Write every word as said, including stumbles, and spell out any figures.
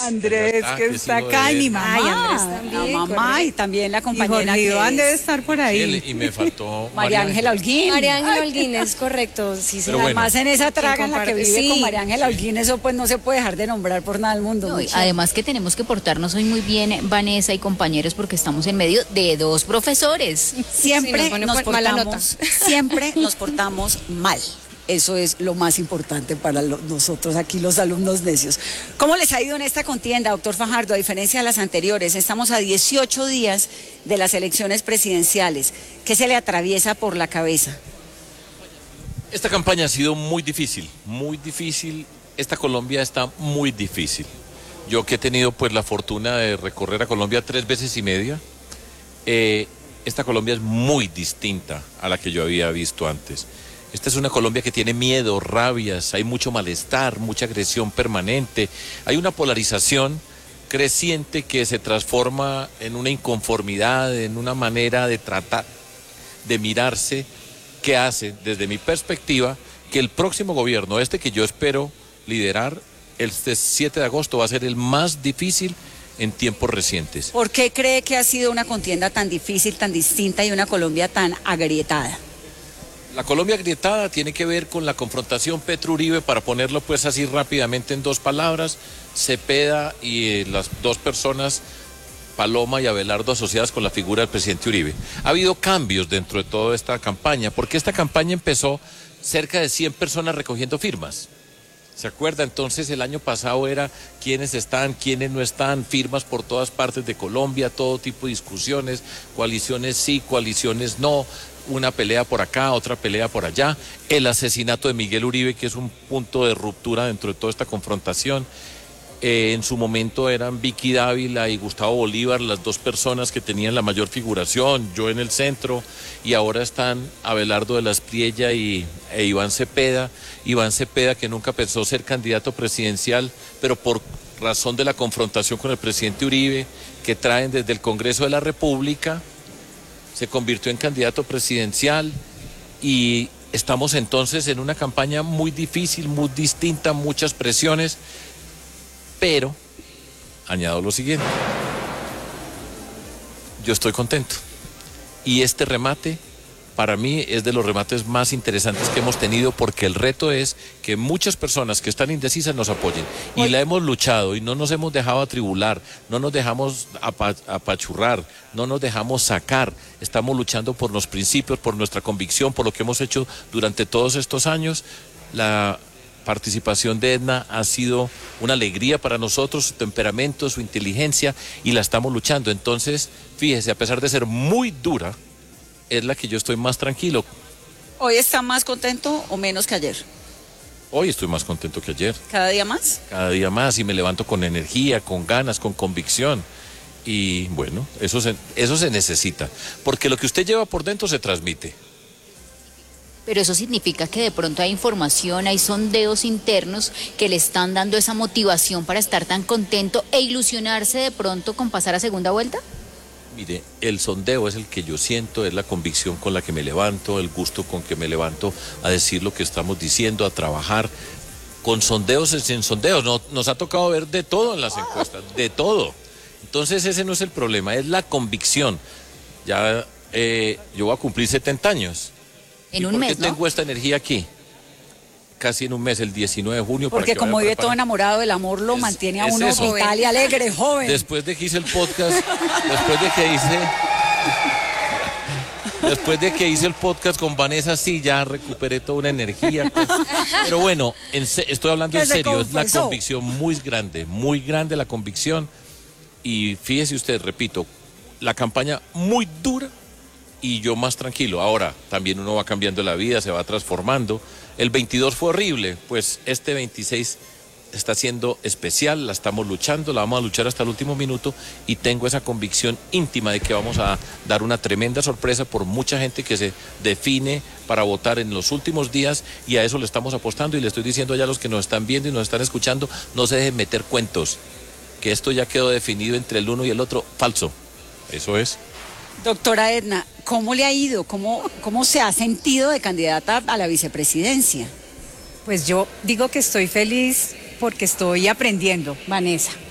Andrés, está, que que está sigo acá, de y mi él. mamá. Ay, Andrés también, La mamá correcto. y también la Y compañera Jorge que Iván es debe estar por ahí. Sí, y me faltó María Ángela Holguín. María Ángela Holguín, es correcto, sí, sí. Pero bueno. Además, en esa traga en la que comparte? vive Sí. con María Ángela Holguín, eso pues no se puede dejar de nombrar por nada del mundo. No, y mucho. además que tenemos que portarnos hoy muy bien, Vanessa y compañeros, porque estamos en medio de dos profesores. Siempre Sí, nos pone nos por mala portamos, siempre nos portamos mal. Eso es lo más importante para lo- nosotros aquí, los alumnos necios. ¿Cómo les ha ido en esta contienda, doctor Fajardo? A diferencia de las anteriores, estamos a dieciocho días de las elecciones presidenciales. ¿Qué se le atraviesa por la cabeza? Esta campaña ha sido muy difícil, muy difícil. Esta Colombia está muy difícil. Yo que he tenido pues la fortuna de recorrer a Colombia tres veces y media, eh, esta Colombia es muy distinta a la que yo había visto antes. Esta es una Colombia que tiene miedo, rabias, hay mucho malestar, mucha agresión permanente, hay una polarización creciente que se transforma en una inconformidad, en una manera de tratar, de mirarse, que hace, desde mi perspectiva, que el próximo gobierno, este que yo espero liderar, este siete de agosto, va a ser el más difícil en tiempos recientes. ¿Por qué cree que ha sido una contienda tan difícil, tan distinta y una Colombia tan agrietada? La Colombia agrietada tiene que ver con la confrontación Petro-Uribe, para ponerlo pues así rápidamente en dos palabras, Cepeda y eh, las dos personas, Paloma y Abelardo, asociadas con la figura del presidente Uribe. Ha habido cambios dentro de toda esta campaña, porque esta campaña empezó cerca de cien personas recogiendo firmas. ¿Se acuerda? Entonces el año pasado era quiénes están, quiénes no están, firmas por todas partes de Colombia, todo tipo de discusiones, coaliciones sí, coaliciones no, una pelea por acá, otra pelea por allá, el asesinato de Miguel Uribe, que es un punto de ruptura dentro de toda esta confrontación. Eh, en su momento eran Vicky Dávila y Gustavo Bolívar las dos personas que tenían la mayor figuración, yo en el centro, y ahora están Abelardo de la Espriella y e Iván Cepeda. Iván Cepeda, que nunca pensó ser candidato presidencial, pero por razón de la confrontación con el presidente Uribe, que traen desde el Congreso de la República, se convirtió en candidato presidencial, y estamos entonces en una campaña muy difícil, muy distinta, muchas presiones. Pero, añado lo siguiente, yo estoy contento. Y este remate, para mí, es de los remates más interesantes que hemos tenido, porque el reto es que muchas personas que están indecisas nos apoyen. Y la hemos luchado y no nos hemos dejado atribular, no nos dejamos apa- apachurrar, no nos dejamos sacar. Estamos luchando por los principios, por nuestra convicción, por lo que hemos hecho durante todos estos años. La participación de Edna ha sido una alegría para nosotros, su temperamento, su inteligencia, y la estamos luchando. Entonces, fíjese, a pesar de ser muy dura, es la que yo estoy más tranquilo. ¿Hoy está más contento o menos que ayer? Hoy estoy más contento que ayer, ¿Cada día más? cada día más, y me levanto con energía, con ganas, con convicción. Y bueno, eso se, eso se necesita, porque lo que usted lleva por dentro se transmite. Pero eso significa que de pronto hay información, hay sondeos internos que le están dando esa motivación para estar tan contento e ilusionarse de pronto con pasar a segunda vuelta. Mire, el sondeo es el que yo siento, es la convicción con la que me levanto, el gusto con que me levanto a decir lo que estamos diciendo, a trabajar. Con sondeos y sin sondeos, no, nos ha tocado ver de todo en las encuestas, de todo. Entonces ese no es el problema, es la convicción. Ya eh, yo voy a cumplir setenta años. En ¿Y un por mes, qué ¿no? tengo esta energía aquí? Casi en un mes, el diecinueve de junio. para Porque que como vaya vive todo preparando. enamorado, el amor lo Es- mantiene a es uno eso. vital y alegre, joven. Después de que hice el podcast, después de que hice... Después de que hice el podcast con Vanessa, sí, ya recuperé toda una energía. Pues. Pero bueno, en se- estoy hablando Que en se serio, es la confesó. convicción muy grande, muy grande la convicción. Y fíjese usted, repito, la campaña muy dura y yo más tranquilo. Ahora, también uno va cambiando la vida, se va transformando. El veintidós fue horrible, pues este veintiséis está siendo especial, la estamos luchando, la vamos a luchar hasta el último minuto, y tengo esa convicción íntima de que vamos a dar una tremenda sorpresa por mucha gente que se define para votar en los últimos días, y a eso le estamos apostando. Y le estoy diciendo ya a los que nos están viendo y nos están escuchando, no se dejen meter cuentos, que esto ya quedó definido entre el uno y el otro. Falso, eso es. Doctora Edna, ¿cómo le ha ido? ¿Cómo, cómo se ha sentido de candidata a la vicepresidencia? Pues yo digo que estoy feliz porque estoy aprendiendo, Vanessa.